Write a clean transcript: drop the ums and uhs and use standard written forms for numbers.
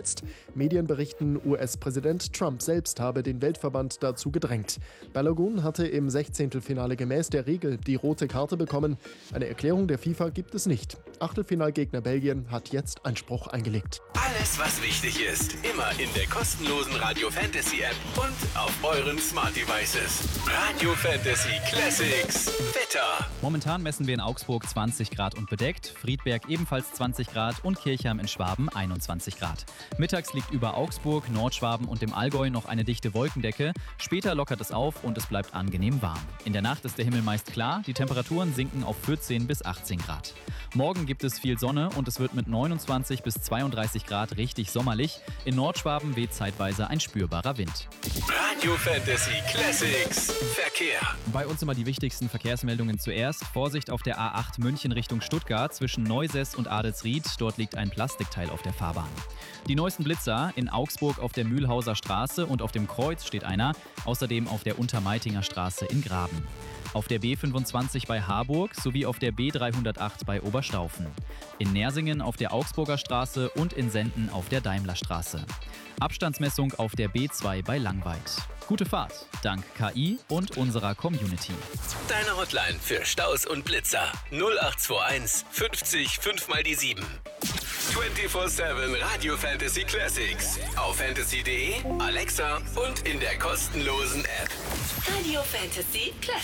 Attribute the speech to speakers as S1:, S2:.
S1: jetzt. Medien berichten, US-Präsident Trump selbst habe den Weltverband dazu gedrängt. Balogun hatte im 16. gemäß der Regel die rote Karte bekommen. Eine Erklärung der FIFA gibt es nicht. Achtelfinalgegner Belgien hat jetzt Einspruch eingelegt.
S2: Alles, was wichtig ist, immer in der kostenlosen Radio Fantasy App und auf euren Smart Devices. Radio Fantasy Classics. Wetter.
S3: Momentan messen wir in Augsburg 20 Grad und bedeckt, Friedberg ebenfalls 20 Grad und Kirchheim in Schwaben 21 Grad. Mittags liegt über Augsburg, Nordschwaben und dem Allgäu noch eine dichte Wolkendecke. Später lockert es auf und es bleibt angenehm warm. In der Nacht ist der Himmel meist klar, die Temperaturen sinken auf 14 bis 18 Grad. Morgen gibt es viel Sonne und es wird mit 29 bis 32 Grad richtig sommerlich. In Nordschwaben weht zeitweise ein spürbarer Wind.
S2: Radio Fantasy Classics. Verkehr.
S3: Bei uns immer die wichtigsten Verkehrsmeldungen zuerst. Vorsicht auf der A8 München Richtung Stuttgart zwischen Neusess und Adelsried. Dort liegt ein Plastikteil auf der Fahrbahn. Die neuesten Blitzer in Augsburg auf der Mühlhauser Straße und auf dem Kreuz steht einer. Außerdem auf der Untermeitinger Straße in Graben. Auf der B25 bei Harburg sowie auf der B308 bei Oberstaufen. In Nersingen auf der Augsburger Straße und in Senden auf der Daimlerstraße. Abstandsmessung auf der B2 bei Langweid. Gute Fahrt, dank KI und unserer Community.
S2: Deine Hotline für Staus und Blitzer 0821 50 5 mal die 7. 24/7 Radio Fantasy Classics. Auf fantasy.de, Alexa und in der kostenlosen App.
S4: Radio Fantasy Classics.